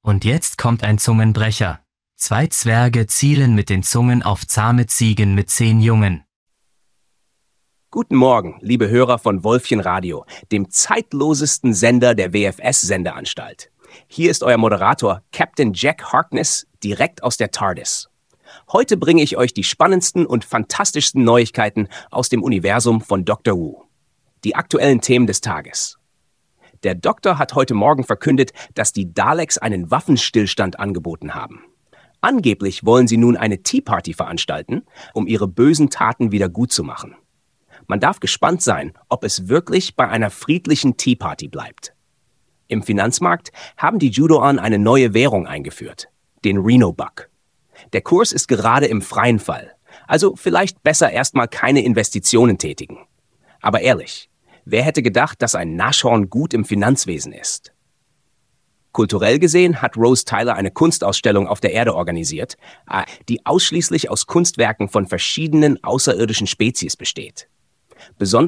Und jetzt kommt ein Zungenbrecher. 2 Zwerge zielen mit den Zungen auf zahme Ziegen mit 10 Jungen. Guten Morgen, liebe Hörer von Wolfchen Radio, dem zeitlosesten Sender der WFS-Sendeanstalt. Hier ist euer Moderator Captain Jack Harkness, direkt aus der TARDIS. Heute bringe ich euch die spannendsten und fantastischsten Neuigkeiten aus dem Universum von Dr. Who. Die aktuellen Themen des Tages. Der Doktor hat heute Morgen verkündet, dass die Daleks einen Waffenstillstand angeboten haben. Angeblich wollen sie nun eine Tea Party veranstalten, um ihre bösen Taten wieder gut zu machen. Man darf gespannt sein, ob es wirklich bei einer friedlichen Tea Party bleibt. Im Finanzmarkt haben die Judoan eine neue Währung eingeführt, den Reno Buck. Der Kurs ist gerade im freien Fall, also vielleicht besser erstmal keine Investitionen tätigen. Aber ehrlich, wer hätte gedacht, dass ein Nashorn gut im Finanzwesen ist? Kulturell gesehen hat Rose Tyler eine Kunstausstellung auf der Erde organisiert, die ausschließlich aus Kunstwerken von verschiedenen außerirdischen Spezies besteht. Besonders